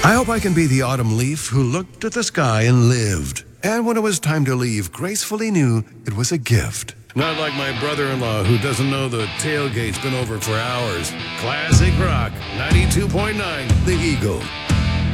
I hope I can be the autumn leaf who looked at the sky and lived. And when it was time to leave, gracefully knew it was a gift. Not like my brother-in-law who doesn't know the tailgate's been over for hours. Classic rock, 92.9, The Eagle.